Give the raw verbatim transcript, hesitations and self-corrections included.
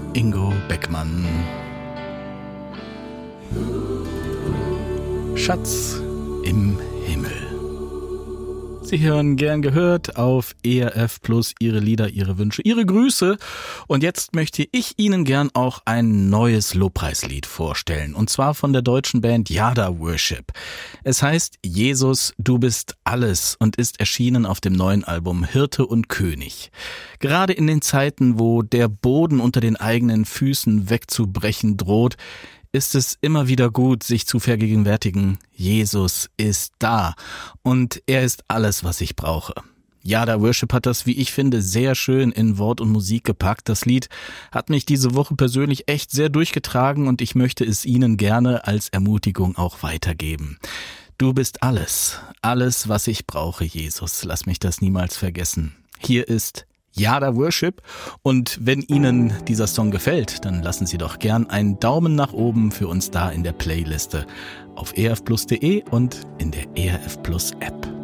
Ingo Beckmann. Schatz im Himmel. Sie hören Gern gehört auf E R F Plus, Ihre Lieder, Ihre Wünsche, Ihre Grüße. Und jetzt möchte ich Ihnen gern auch ein neues Lobpreislied vorstellen. Und zwar von der deutschen Band Yada Worship. Es heißt Jesus, du bist alles und ist erschienen auf dem neuen Album Hirte und König. Gerade in den Zeiten, wo der Boden unter den eigenen Füßen wegzubrechen droht, ist es immer wieder gut, sich zu vergegenwärtigen, Jesus ist da und er ist alles, was ich brauche. Yada Worship hat das, wie ich finde, sehr schön in Wort und Musik gepackt. Das Lied hat mich diese Woche persönlich echt sehr durchgetragen und ich möchte es Ihnen gerne als Ermutigung auch weitergeben. Du bist alles, alles, was ich brauche, Jesus. Lass mich das niemals vergessen. Hier ist Yada Worship und wenn Ihnen dieser Song gefällt, dann lassen Sie doch gern einen Daumen nach oben für uns da in der Playliste auf e r f plus punkt de und in der E R F Plus App.